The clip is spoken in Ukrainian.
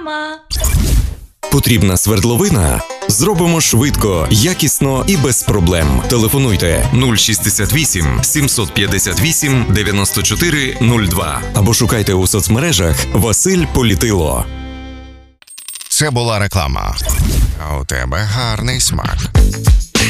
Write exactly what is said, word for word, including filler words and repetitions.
Реклама. Потрібна свердловина? Зробимо швидко, якісно і без проблем. Телефонуйте нуль шістдесят вісім сімсот п'ятдесят вісім дев'яносто чотири нуль два або шукайте у соцмережах Василь Політило. Це була реклама. А у тебе гарний смак.